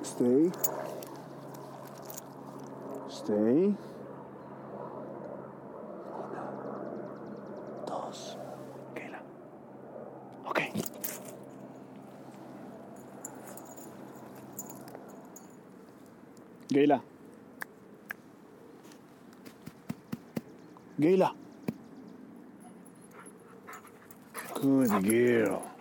Stay. Stay. 1, 2. Kayla. Okay. Gayla. Gayla. Good girl.